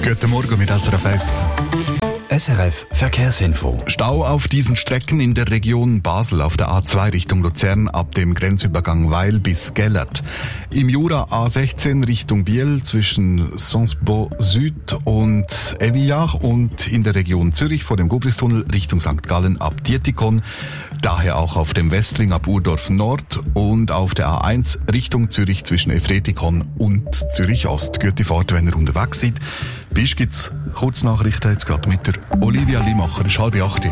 Guten Morgen mit SRF 1. SRF Verkehrsinfo. Stau auf diesen Strecken in der Region Basel auf der A2 Richtung Luzern ab dem Grenzübergang Weil bis Gellert. Im Jura A16 Richtung Biel zwischen Sensbo Süd und Evillach und in der Region Zürich vor dem Gubristunnel Richtung St. Gallen ab Dietikon. Daher auch auf dem Westring ab Urdorf Nord und auf der A1 Richtung Zürich zwischen Efretikon und Zürich Ost. Gute Fahrt, wenn ihr unterwegs seid. Bis gibt's Kurznachrichten jetzt gerade mit der Olivia Limacher. Es ist 7:30.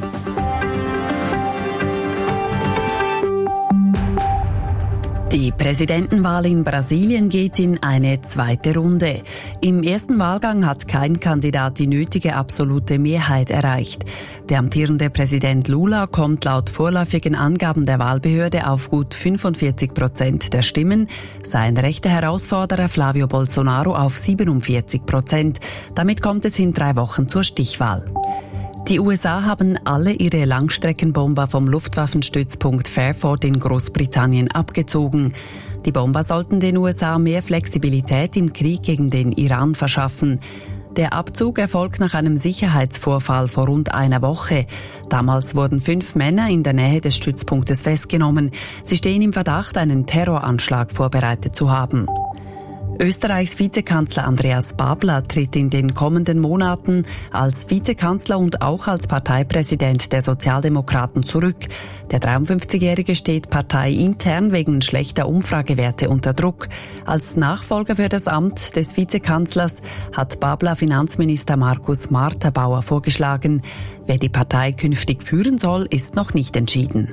Die Präsidentenwahl in Brasilien geht in eine zweite Runde. Im ersten Wahlgang hat kein Kandidat die nötige absolute Mehrheit erreicht. Der amtierende Präsident Lula kommt laut vorläufigen Angaben der Wahlbehörde auf gut 45% der Stimmen, sein rechter Herausforderer Flavio Bolsonaro auf 47%. Damit kommt es in 3 Wochen zur Stichwahl. Die USA haben alle ihre Langstreckenbomber vom Luftwaffenstützpunkt Fairford in Großbritannien abgezogen. Die Bomber sollten den USA mehr Flexibilität im Krieg gegen den Iran verschaffen. Der Abzug erfolgt nach einem Sicherheitsvorfall vor rund einer Woche. Damals wurden 5 Männer in der Nähe des Stützpunktes festgenommen. Sie stehen im Verdacht, einen Terroranschlag vorbereitet zu haben. Österreichs Vizekanzler Andreas Babler tritt in den kommenden Monaten als Vizekanzler und auch als Parteipräsident der Sozialdemokraten zurück. Der 53-Jährige steht parteiintern wegen schlechter Umfragewerte unter Druck. Als Nachfolger für das Amt des Vizekanzlers hat Babler Finanzminister Markus Marterbauer vorgeschlagen. Wer die Partei künftig führen soll, ist noch nicht entschieden.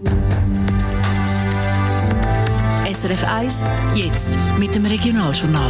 SRF 1, jetzt mit dem Regionaljournal.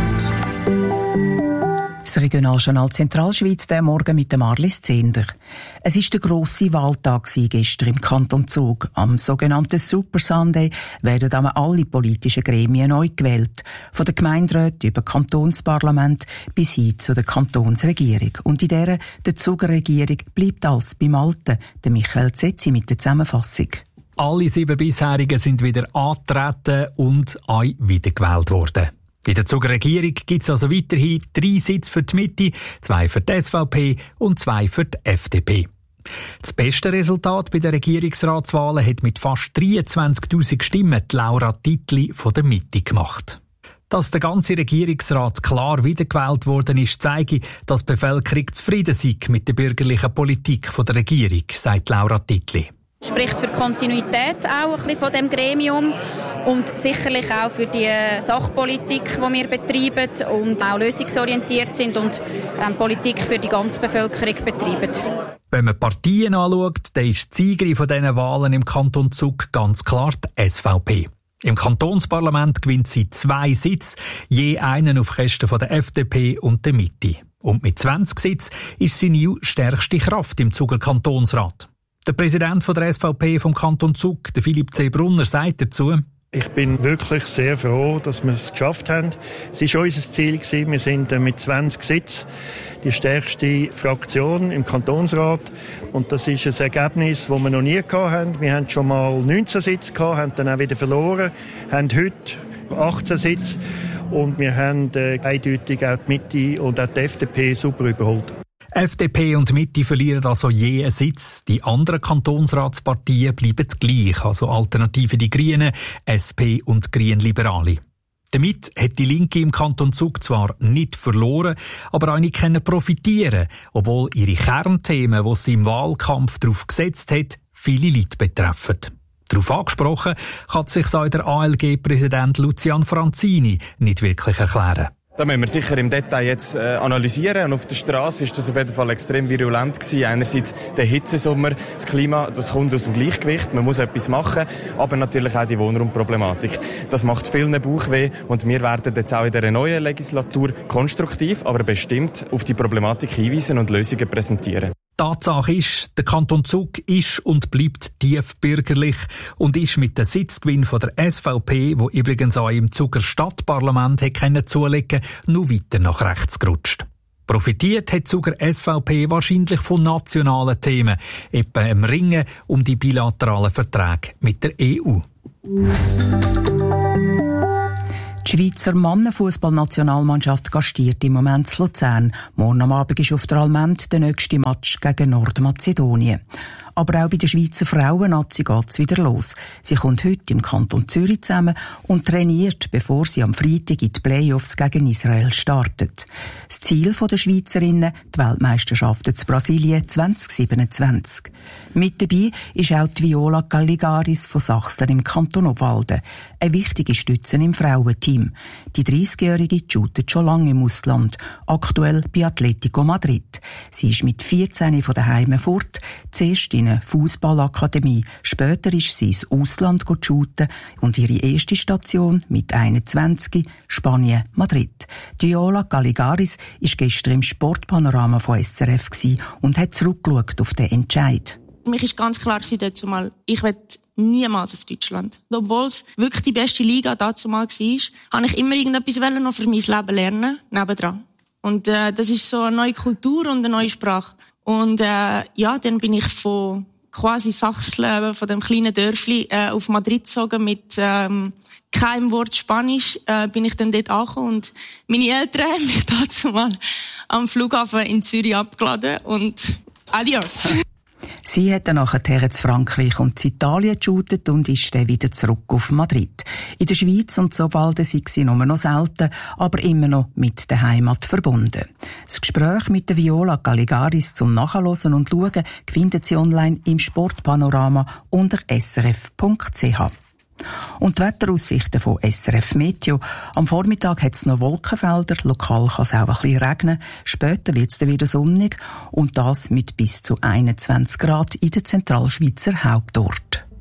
Das Regionaljournal Zentralschweiz, der Morgen mit dem Marlis Zehnder. Es war der grosse Wahltag gestern im Kanton Zug. Am sogenannten Super Sunday werden dann alle politischen Gremien neu gewählt. Von der Gemeinderäte über Kantonsparlament bis hin zu der Kantonsregierung. Und in der Zuger Regierung bleibt alles beim Alten. Der Michael Zetzi mit der Zusammenfassung. Alle 7 bisherigen sind wieder angetreten und wiedergewählt worden. In der Zuger Regierung gibt es also weiterhin 3 Sitze für die Mitte, 2 für die SVP und 2 für die FDP. Das beste Resultat bei den Regierungsratswahlen hat mit fast 23'000 Stimmen die Laura Titli von der Mitte gemacht. Dass der ganze Regierungsrat klar wiedergewählt worden ist, zeige, dass die Bevölkerung zufrieden sei mit der bürgerlichen Politik der Regierung, sagt Laura Titli. Spricht für die Kontinuität auch ein bisschen von dem Gremium und sicherlich auch für die Sachpolitik, die wir betreiben und auch lösungsorientiert sind und Politik für die ganze Bevölkerung betreiben. Wenn man Partien anschaut, dann ist die Siegerin von diesen Wahlen im Kanton Zug ganz klar die SVP. Im Kantonsparlament gewinnt sie 2 Sitze, je einen auf Kosten von der FDP und der Mitte. Und mit 20 Sitzen ist sie die stärkste Kraft im Zuger Kantonsrat. Der Präsident der SVP vom Kanton Zug, der Philipp C. Brunner, sagt dazu: Ich bin wirklich sehr froh, dass wir es geschafft haben. Es war unser Ziel. Wir sind mit 20 Sitzen die stärkste Fraktion im Kantonsrat. Und das ist ein Ergebnis, das wir noch nie hatten. Wir hatten schon mal 19 Sitze gehabt, haben dann auch wieder verloren, haben heute 18 Sitze. Und wir haben eindeutig auch die Mitte und auch die FDP super überholt. FDP und Mitte verlieren also je einen Sitz. Die anderen Kantonsratsparteien bleiben gleich, also Alternative die Grünen, SP und Grünliberale. Damit hat die Linke im Kanton Zug zwar nicht verloren, aber auch nicht profitieren, obwohl ihre Kernthemen, die sie im Wahlkampf darauf gesetzt hat, viele Leute betreffen. Darauf angesprochen kann sich auch der ALG-Präsident Lucian Franzini nicht wirklich erklären. Da müssen wir sicher im Detail jetzt analysieren. Und auf der Straße ist das auf jeden Fall extrem virulent gewesen. Einerseits der Hitzesommer, das Klima, das kommt aus dem Gleichgewicht. Man muss etwas machen. Aber natürlich auch die Wohnraumproblematik. Das macht vielen Bauchweh. Und wir werden jetzt auch in dieser neuen Legislatur konstruktiv, aber bestimmt auf die Problematik hinweisen und Lösungen präsentieren. Tatsache ist, der Kanton Zug ist und bleibt tiefbürgerlich und ist mit dem Sitzgewinn von der SVP, wo übrigens auch im Zuger Stadtparlament hätte zulegen können, noch weiter nach rechts gerutscht. Profitiert hat Zuger SVP wahrscheinlich von nationalen Themen, etwa im Ringen um die bilateralen Verträge mit der EU. Die Schweizer Mannenfußballnationalmannschaft gastiert im Moment in Luzern. Morgen am Abend ist auf der Allmend der nächste Match gegen Nordmazedonien. Aber auch bei der Schweizer Frauennazi geht es wieder los. Sie kommt heute im Kanton Zürich zusammen und trainiert, bevor sie am Freitag in die Playoffs gegen Israel startet. Das Ziel der Schweizerinnen, die Weltmeisterschaften zu Brasilien 2027. Mit dabei ist auch die Viola Galligaris von Sachsen im Kanton Obwalden. Eine wichtige Stütze im Frauenteam. Die 30-Jährige shootet schon lange im Ausland, aktuell bei Atletico Madrid. Sie ist mit 14 von daheim fort, zuerst in einer Fußballakademie. Später ist sie ins Ausland shooten und ihre erste Station mit 21 Spanien, Madrid. Viola Galligaris ist gestern im Sportpanorama von SRF und hat zurückgeschaut auf den Entscheid. Für mich war ganz klar dazu mal, ich will niemals auf Deutschland. Obwohl es wirklich die beste Liga dazu mal war, habe ich immer irgendetwas noch für mein Leben lernen, nebendran. Und das ist so eine neue Kultur und eine neue Sprache. Und dann bin ich von quasi Sachsen, von dem kleinen Dörfli, auf Madrid gezogen mit keinem Wort Spanisch, bin ich dann dort angekommen und meine Eltern haben mich dazu mal am Flughafen in Zürich abgeladen und adios. Sie hat dann nachher in Frankreich und in Italien geshootet und ist dann wieder zurück auf Madrid. In der Schweiz und Obwalden sei sie nur noch selten, aber immer noch mit der Heimat verbunden. Das Gespräch mit der Viola Galligaris zum Nachhören und Schauen findet sie online im Sportpanorama unter srf.ch. Und die Wetteraussichten von SRF Meteo. Am Vormittag hat es noch Wolkenfelder, lokal kann es auch ein bisschen regnen. Später wird es dann wieder sonnig und das mit bis zu 21 Grad in den Zentralschweizer Hauptorten.